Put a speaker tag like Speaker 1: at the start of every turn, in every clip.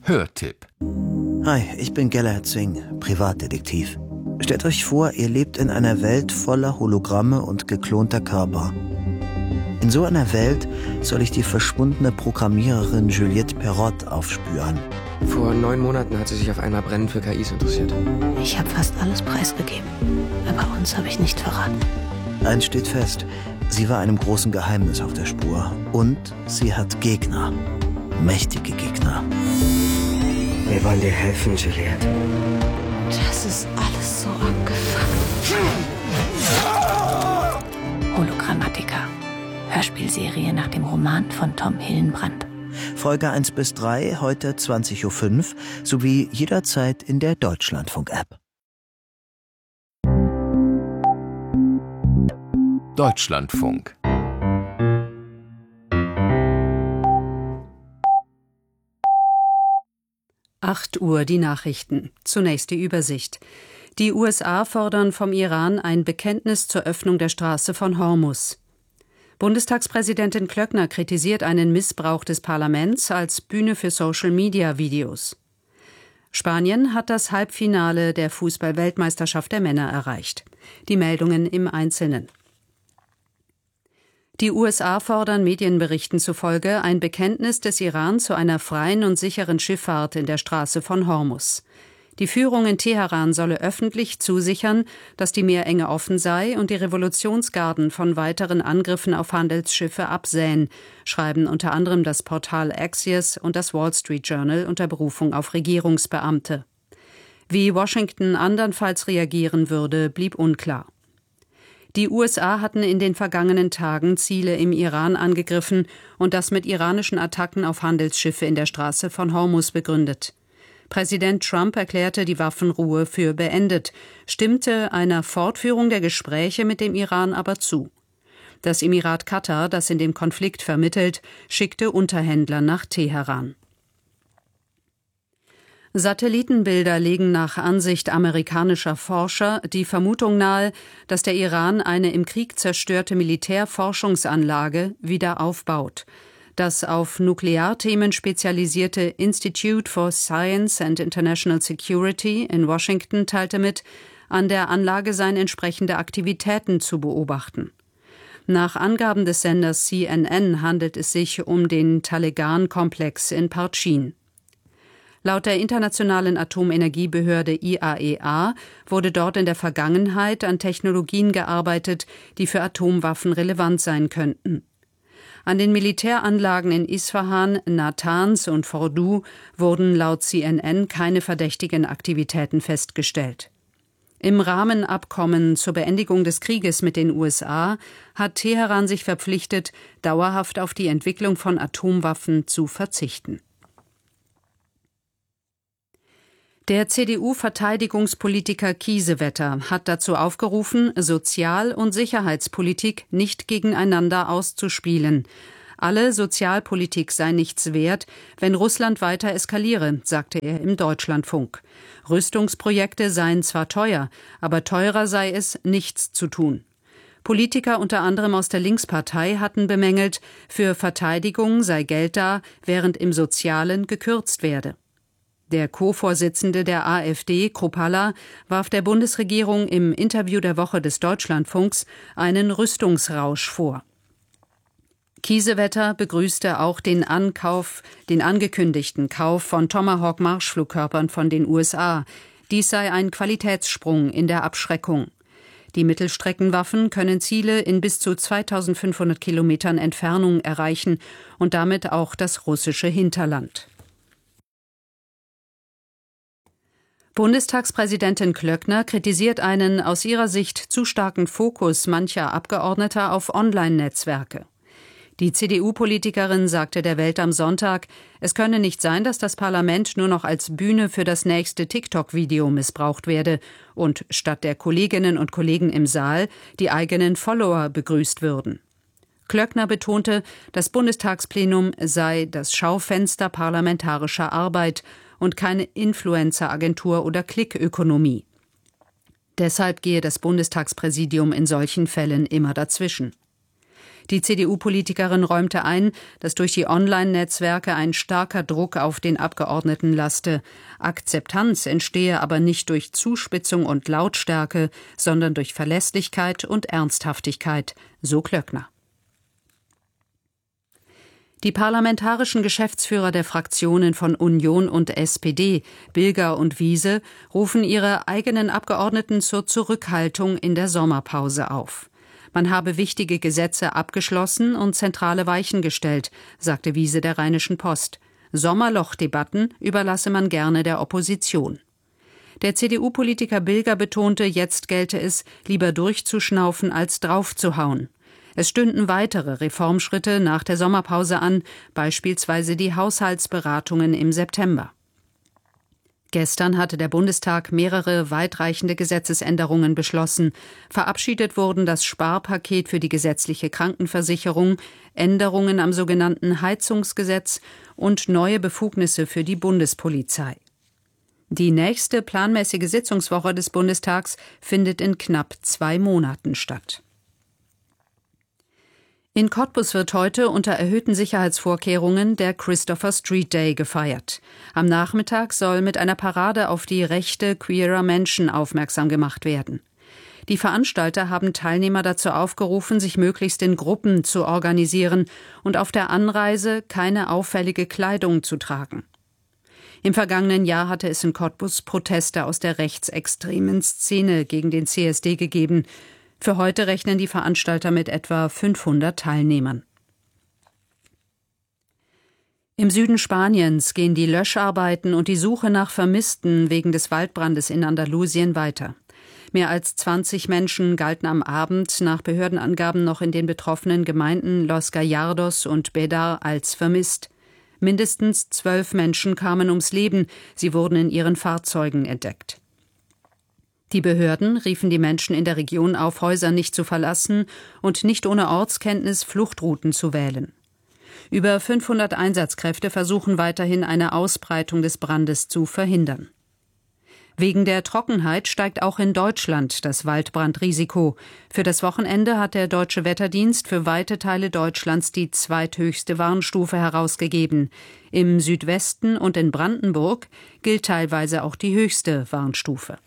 Speaker 1: Hörtipp.
Speaker 2: Hi, ich bin Galahad Singh, Privatdetektiv. Stellt euch vor, ihr lebt in einer Welt voller Hologramme und geklonter Körper. In so einer Welt soll ich die verschwundene Programmiererin Juliette Perrot aufspüren.
Speaker 3: Vor 9 Monaten hat sie sich auf einmal brennend für KIs interessiert.
Speaker 4: Ich habe fast alles preisgegeben, aber uns habe ich nicht verraten.
Speaker 2: Eins steht fest, sie war einem großen Geheimnis auf der Spur. Und sie hat Gegner. Mächtige Gegner.
Speaker 3: Wir wollen dir helfen, Juliette.
Speaker 4: Das ist alles so abgefuckt. Hologrammatica. Hörspielserie nach dem Roman von Tom Hillenbrand.
Speaker 2: Folge 1 bis 3, heute 20.05 Uhr, sowie jederzeit in der Deutschlandfunk-App.
Speaker 1: Deutschlandfunk.
Speaker 5: Uhr die Nachrichten. Zunächst die Übersicht. Die USA fordern vom Iran ein Bekenntnis zur Öffnung der Straße von Hormuz. Bundestagspräsidentin Klöckner kritisiert einen Missbrauch des Parlaments als Bühne für Social-Media-Videos. Spanien hat das Halbfinale der Fußball-Weltmeisterschaft der Männer erreicht. Die Meldungen im Einzelnen. Die USA fordern Medienberichten zufolge ein Bekenntnis des Iran zu einer freien und sicheren Schifffahrt in der Straße von Hormuz. Die Führung in Teheran solle öffentlich zusichern, dass die Meerenge offen sei und die Revolutionsgarden von weiteren Angriffen auf Handelsschiffe absähen, schreiben unter anderem das Portal Axios und das Wall Street Journal unter Berufung auf Regierungsbeamte. Wie Washington andernfalls reagieren würde, blieb unklar. Die USA hatten in den vergangenen Tagen Ziele im Iran angegriffen und das mit iranischen Attacken auf Handelsschiffe in der Straße von Hormuz begründet. Präsident Trump erklärte die Waffenruhe für beendet, stimmte einer Fortführung der Gespräche mit dem Iran aber zu. Das Emirat Katar, das in dem Konflikt vermittelt, schickte Unterhändler nach Teheran. Satellitenbilder legen nach Ansicht amerikanischer Forscher die Vermutung nahe, dass der Iran eine im Krieg zerstörte Militärforschungsanlage wieder aufbaut. Das auf Nuklearthemen spezialisierte Institute for Science and International Security in Washington teilte mit, an der Anlage seien entsprechende Aktivitäten zu beobachten. Nach Angaben des Senders CNN handelt es sich um den Talegan-Komplex in Parchin. Laut der Internationalen Atomenergiebehörde IAEA wurde dort in der Vergangenheit an Technologien gearbeitet, die für Atomwaffen relevant sein könnten. An den Militäranlagen in Isfahan, Natanz und Fordow wurden laut CNN keine verdächtigen Aktivitäten festgestellt. Im Rahmenabkommen zur Beendigung des Krieges mit den USA hat Teheran sich verpflichtet, dauerhaft auf die Entwicklung von Atomwaffen zu verzichten. Der CDU-Verteidigungspolitiker Kiesewetter hat dazu aufgerufen, Sozial- und Sicherheitspolitik nicht gegeneinander auszuspielen. Alle Sozialpolitik sei nichts wert, wenn Russland weiter eskaliere, sagte er im Deutschlandfunk. Rüstungsprojekte seien zwar teuer, aber teurer sei es, nichts zu tun. Politiker unter anderem aus der Linkspartei hatten bemängelt, für Verteidigung sei Geld da, während im Sozialen gekürzt werde. Der Co-Vorsitzende der AfD, Kruppalla, warf der Bundesregierung im Interview der Woche des Deutschlandfunks einen Rüstungsrausch vor. Kiesewetter begrüßte auch den angekündigten Kauf von Tomahawk-Marschflugkörpern von den USA. Dies sei ein Qualitätssprung in der Abschreckung. Die Mittelstreckenwaffen können Ziele in bis zu 2500 Kilometern Entfernung erreichen und damit auch das russische Hinterland. Bundestagspräsidentin Klöckner kritisiert einen aus ihrer Sicht zu starken Fokus mancher Abgeordneter auf Online-Netzwerke. Die CDU-Politikerin sagte der Welt am Sonntag, es könne nicht sein, dass das Parlament nur noch als Bühne für das nächste TikTok-Video missbraucht werde und statt der Kolleginnen und Kollegen im Saal die eigenen Follower begrüßt würden. Klöckner betonte, das Bundestagsplenum sei das Schaufenster parlamentarischer Arbeit und keine Influencer-Agentur oder Klickökonomie. Deshalb gehe das Bundestagspräsidium in solchen Fällen immer dazwischen. Die CDU-Politikerin räumte ein, dass durch die Online-Netzwerke ein starker Druck auf den Abgeordneten laste. Akzeptanz entstehe aber nicht durch Zuspitzung und Lautstärke, sondern durch Verlässlichkeit und Ernsthaftigkeit, so Klöckner. Die parlamentarischen Geschäftsführer der Fraktionen von Union und SPD, Bilger und Wiese, rufen ihre eigenen Abgeordneten zur Zurückhaltung in der Sommerpause auf. Man habe wichtige Gesetze abgeschlossen und zentrale Weichen gestellt, sagte Wiese der Rheinischen Post. Sommerlochdebatten überlasse man gerne der Opposition. Der CDU-Politiker Bilger betonte, jetzt gelte es, lieber durchzuschnaufen als draufzuhauen. Es stünden weitere Reformschritte nach der Sommerpause an, beispielsweise die Haushaltsberatungen im September. Gestern hatte der Bundestag mehrere weitreichende Gesetzesänderungen beschlossen. Verabschiedet wurden das Sparpaket für die gesetzliche Krankenversicherung, Änderungen am sogenannten Heizungsgesetz und neue Befugnisse für die Bundespolizei. Die nächste planmäßige Sitzungswoche des Bundestags findet in knapp 2 Monaten statt. In Cottbus wird heute unter erhöhten Sicherheitsvorkehrungen der Christopher Street Day gefeiert. Am Nachmittag soll mit einer Parade auf die Rechte queerer Menschen aufmerksam gemacht werden. Die Veranstalter haben Teilnehmer dazu aufgerufen, sich möglichst in Gruppen zu organisieren und auf der Anreise keine auffällige Kleidung zu tragen. Im vergangenen Jahr hatte es in Cottbus Proteste aus der rechtsextremen Szene gegen den CSD gegeben. Für heute rechnen die Veranstalter mit etwa 500 Teilnehmern. Im Süden Spaniens gehen die Löscharbeiten und die Suche nach Vermissten wegen des Waldbrandes in Andalusien weiter. Mehr als 20 Menschen galten am Abend nach Behördenangaben noch in den betroffenen Gemeinden Los Gallardos und Bedar als vermisst. Mindestens 12 Menschen kamen ums Leben, sie wurden in ihren Fahrzeugen entdeckt. Die Behörden riefen die Menschen in der Region auf, Häuser nicht zu verlassen und nicht ohne Ortskenntnis Fluchtrouten zu wählen. Über 500 Einsatzkräfte versuchen weiterhin eine Ausbreitung des Brandes zu verhindern. Wegen der Trockenheit steigt auch in Deutschland das Waldbrandrisiko. Für das Wochenende hat der Deutsche Wetterdienst für weite Teile Deutschlands die zweithöchste Warnstufe herausgegeben. Im Südwesten und in Brandenburg gilt teilweise auch die höchste Warnstufe.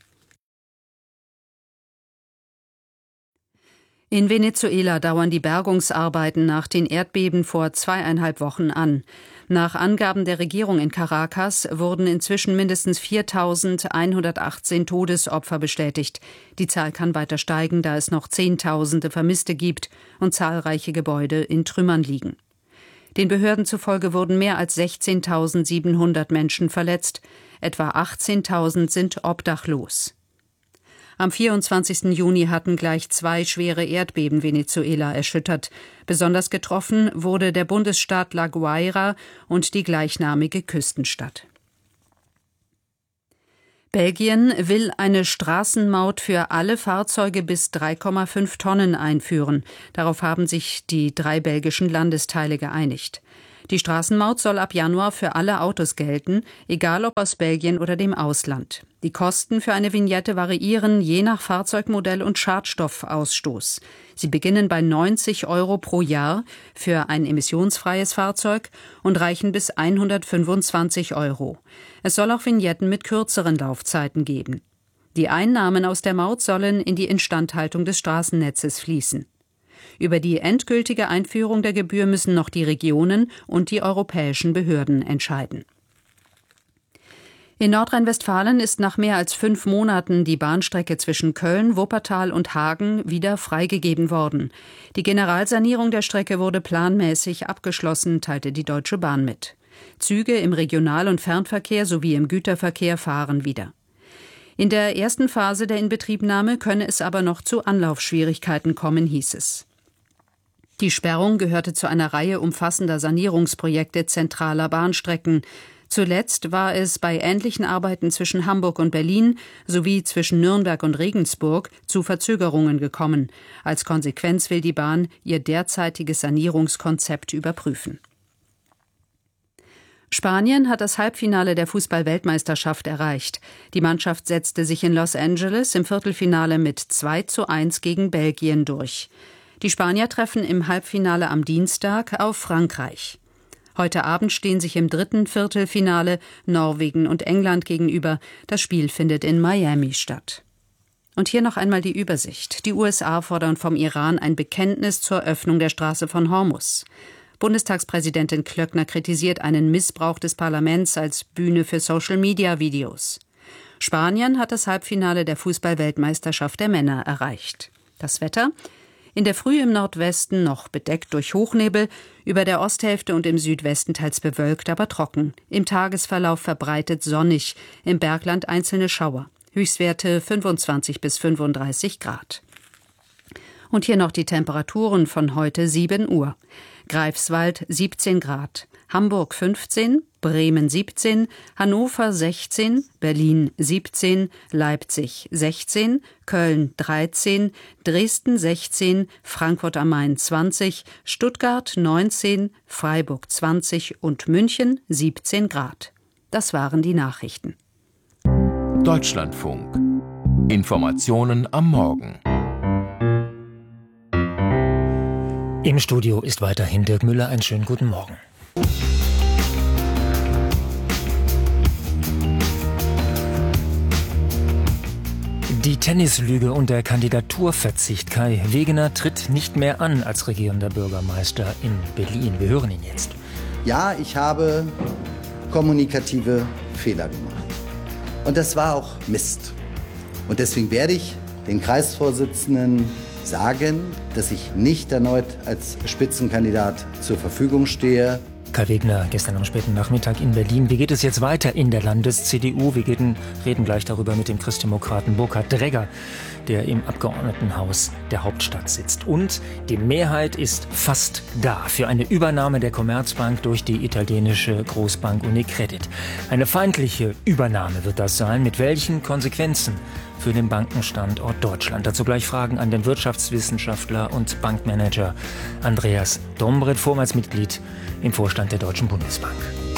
Speaker 5: In Venezuela dauern die Bergungsarbeiten nach den Erdbeben vor 2,5 Wochen an. Nach Angaben der Regierung in Caracas wurden inzwischen mindestens 4.118 Todesopfer bestätigt. Die Zahl kann weiter steigen, da es noch Zehntausende Vermisste gibt und zahlreiche Gebäude in Trümmern liegen. Den Behörden zufolge wurden mehr als 16.700 Menschen verletzt. Etwa 18.000 sind obdachlos. Am 24. Juni hatten gleich 2 schwere Erdbeben Venezuela erschüttert. Besonders getroffen wurde der Bundesstaat La Guaira und die gleichnamige Küstenstadt. Belgien will eine Straßenmaut für alle Fahrzeuge bis 3,5 Tonnen einführen. Darauf haben sich die 3 belgischen Landesteile geeinigt. Die Straßenmaut soll ab Januar für alle Autos gelten, egal ob aus Belgien oder dem Ausland. Die Kosten für eine Vignette variieren je nach Fahrzeugmodell und Schadstoffausstoß. Sie beginnen bei 90 € pro Jahr für ein emissionsfreies Fahrzeug und reichen bis 125 €. Es soll auch Vignetten mit kürzeren Laufzeiten geben. Die Einnahmen aus der Maut sollen in die Instandhaltung des Straßennetzes fließen. Über die endgültige Einführung der Gebühr müssen noch die Regionen und die europäischen Behörden entscheiden. In Nordrhein-Westfalen ist nach mehr als 5 Monaten die Bahnstrecke zwischen Köln, Wuppertal und Hagen wieder freigegeben worden. Die Generalsanierung der Strecke wurde planmäßig abgeschlossen, teilte die Deutsche Bahn mit. Züge im Regional- und Fernverkehr sowie im Güterverkehr fahren wieder. In der ersten Phase der Inbetriebnahme könne es aber noch zu Anlaufschwierigkeiten kommen, hieß es. Die Sperrung gehörte zu einer Reihe umfassender Sanierungsprojekte zentraler Bahnstrecken. Zuletzt war es bei ähnlichen Arbeiten zwischen Hamburg und Berlin sowie zwischen Nürnberg und Regensburg zu Verzögerungen gekommen. Als Konsequenz will die Bahn ihr derzeitiges Sanierungskonzept überprüfen. Spanien hat das Halbfinale der Fußball-Weltmeisterschaft erreicht. Die Mannschaft setzte sich in Los Angeles im Viertelfinale mit 2:1 gegen Belgien durch. Die Spanier treffen im Halbfinale am Dienstag auf Frankreich. Heute Abend stehen sich im dritten Viertelfinale Norwegen und England gegenüber. Das Spiel findet in Miami statt. Und hier noch einmal die Übersicht. Die USA fordern vom Iran ein Bekenntnis zur Öffnung der Straße von Hormuz. Bundestagspräsidentin Klöckner kritisiert einen Missbrauch des Parlaments als Bühne für Social-Media-Videos. Spanien hat das Halbfinale der Fußball-Weltmeisterschaft der Männer erreicht. Das Wetter? In der Früh im Nordwesten noch bedeckt durch Hochnebel, über der Osthälfte und im Südwesten teils bewölkt, aber trocken. Im Tagesverlauf verbreitet sonnig, im Bergland einzelne Schauer. Höchstwerte 25 bis 35 Grad. Und hier noch die Temperaturen von heute 7 Uhr. Greifswald 17 Grad, Hamburg 15, Bremen 17, Hannover 16, Berlin 17, Leipzig 16, Köln 13, Dresden 16, Frankfurt am Main 20, Stuttgart 19, Freiburg 20 und München 17 Grad. Das waren die Nachrichten.
Speaker 1: Deutschlandfunk. Informationen am Morgen.
Speaker 6: Im Studio ist weiterhin Dirk Müller. Einen schönen guten Morgen. Die Tennislüge und der Kandidaturverzicht. Kai Wegener tritt nicht mehr an als regierender Bürgermeister in Berlin. Wir hören ihn jetzt.
Speaker 7: Ja, ich habe kommunikative Fehler gemacht. Und das war auch Mist. Und deswegen werde ich den Kreisvorsitzenden sagen, dass ich nicht erneut als Spitzenkandidat zur Verfügung stehe.
Speaker 6: Kai Wegener gestern am späten Nachmittag in Berlin. Wie geht es jetzt weiter in der Landes-CDU? Wir reden gleich darüber mit dem Christdemokraten Burkhard Dregger, der im Abgeordnetenhaus der Hauptstadt sitzt. Und die Mehrheit ist fast da für eine Übernahme der Commerzbank durch die italienische Großbank Unicredit. Eine feindliche Übernahme wird das sein. Mit welchen Konsequenzen für den Bankenstandort Deutschland? Dazu gleich Fragen an den Wirtschaftswissenschaftler und Bankmanager Andreas Dombrett, vormals Mitglied im Vorstand der Deutschen Bundesbank.